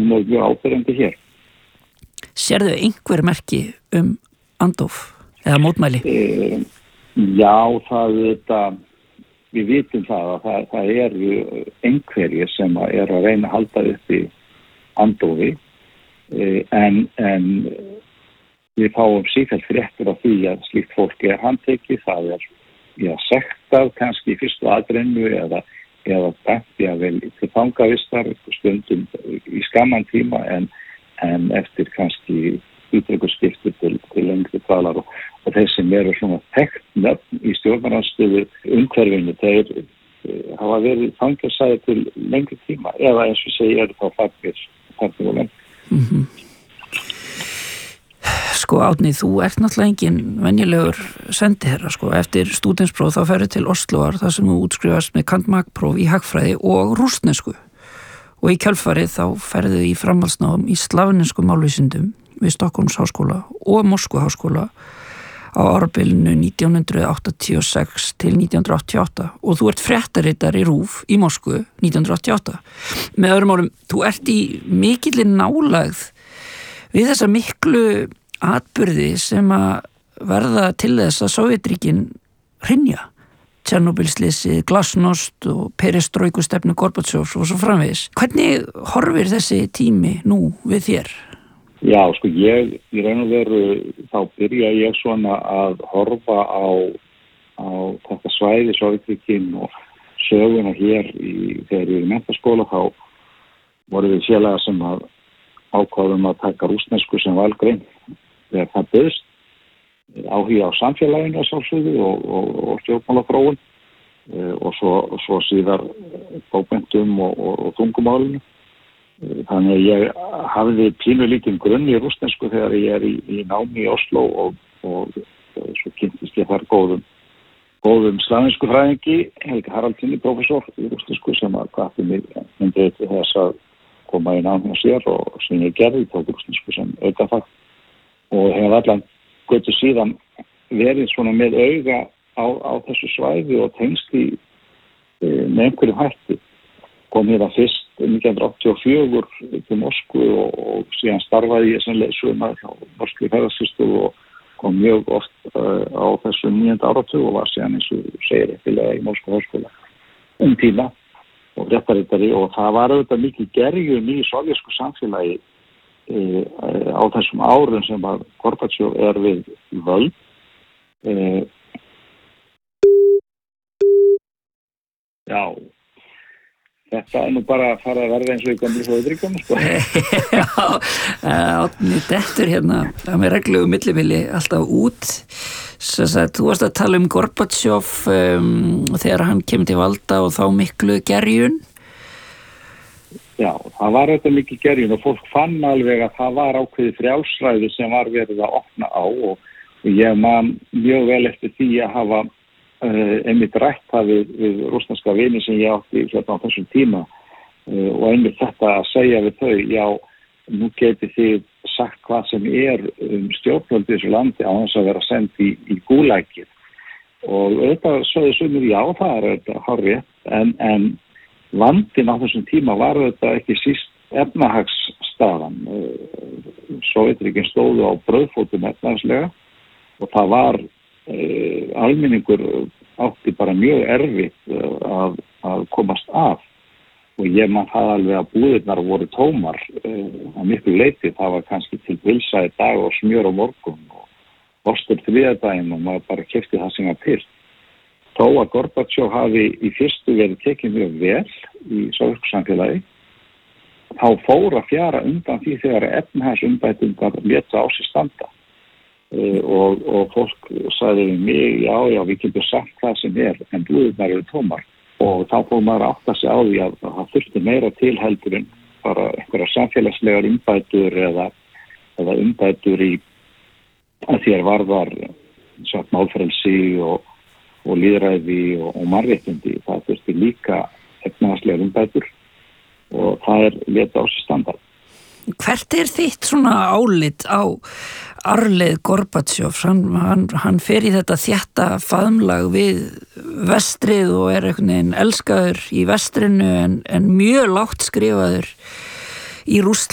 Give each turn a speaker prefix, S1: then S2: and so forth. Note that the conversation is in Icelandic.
S1: mjög áberandi hér.
S2: Sérðu einhver merki andóf eða mótmæli?
S1: Já, við vitum það að það eru einhverjir sem er að reyna að halda uppi andófi, en við fáum sífellt fréttir af því að slíkt fólk handtekið, það sektað kannski í fyrstu aðrennu eða dæmt vel til fangavistar stundum í skamman tíma en eftir kannski útreikuskipti til lengri dvalar og þeir sem eru svona þekkt nöfn í stjórnarandstöðu umhverfinu, þeir hafa verið fangelsaðir til lengri tíma eða eins og segja þá farnir og lengur.
S2: Sko Árni, þú ert náttúrulega engin venjulegur sendiherra, sko. Eftir stúdentspróf þá ferðu til Osloar þar sem þú útskrifast með kandmagpróf í hagfræði og rússnesku. Og í kjölfarið þá ferðu í framhaldsnám í slavnesku málvísindum við Stockholms háskóla og Moskvu háskóla á árabilinu 1986 til 1988 og þú ert fréttaritari RÚV í Moskvu 1988. Með öðrum orðum, þú ert í mikilli nálægð við þessa miklu atburði sem að verða til þess að Sovétríkin hrynja. Tjernóbylslysið, glasnost og perestrojkustefnu Gorbatsjovs og svo framvegis. Hvernig horfir þessi tími nú við þér?
S1: Já, sko, ég í raun og veru þá byrja ég svona að horfa á þetta svæði Sovétríkin og söguna hér þegar ég í menntaskóla þá voru við félagar sem að ákváðum að taka rússnesku sem valgrein þegar það bauðst, áhuga á samfélaginu að sjálfsögðu og stjórnmálaþróun og svo síðar bókmenntum og tungumálinu. Þannig að ég hafði pínulítinn grunn í rússnesku þegar ég í námi í Oslo og svo kynntist ég þar góðum slavnesku fræðingi, Helga Haraldssoni, prófessor í rússnesku sem að hvatti mig myndið til þess að koma í nám hjá sér og sem ég gerði, tók rússnesku sem aukafag og hef allan götu síðan verið svona með auga á þessu svæði og tengst með einhverjum hætti. Kom hér að fyrst 1984 til Moskvu og síðan starfaði ég sem leiðsögumaður hjá Moskvu ferðaskrifstofu og kom mjög oft á þessu 9. áratug og var síðan eins og segir eftirlega í Moskvu háskóla tíma og réttaritari og það var auðvitað mikið gerjun í sovjesku samfélagi á þessum árum sem að Gorbatsjov við völd. Já, þetta nú bara að fara að verða eins og í gamlu Sovétríkjunum, sko.
S2: Já, Árni dettur hérna með reglulegu millibili alltaf út. Þú varst að tala Gorbatsjov þegar hann kemur til valda og þá miklu gerjun.
S1: Já, það var þetta mikið gerjun og fólk fann alveg að það var ákveðið frjálsræði sem var verið að opna á og ég man mjög vel eftir því að hafa einmitt rætt það við rússneska vini sem ég átti hérna á þessum tíma og einmitt þetta að segja við þau, já, nú getið þið sagt hvað sem stjórnvöld í þessu landi á þess að vera sendt í gúlækið og auðvitað sögðu sumir já, það þetta hárrétt en vandinn á þessum tíma var þetta ekki síst efnahagsstaðan. Sovétríkin stóðu á brauðfótum efnahagslega og það var almenningur átti bara mjög erfitt að komast af og ég man það alveg að búðirnar voru tómar að miklu leyti, það var kannski til pilsa í dag og smjör á morgun og ostur þriðjudaginn og maður bara keypti það sem var til. Þó að Gorbatsjov hafi í fyrstu verið tekið mjög vel í sovétsku samfélagi, þá fór að fjara undan því þegar efnahagsumbæturnar létu á sig standa. Og fólk sagði við mig, já, við getum sagt hvað sem en búðirnar eru tómar. Og þá fór maður að átta sig á því að það þurfti meira til heldur en bara einhverja samfélagslegar umbætur eða umbætur í að þér varðar málfrelsi og lýðræði og mannréttindi. Það þurfti líka efnahagslegar umbætur og það létu á sig standa.
S2: Hvert þitt svona álit á arfleið Gorbatsjovs? Hann fer í þetta þétta faðmlag við vestrið og einhvern veginn elskaður í vestrinu en mjög lágt skrifaður í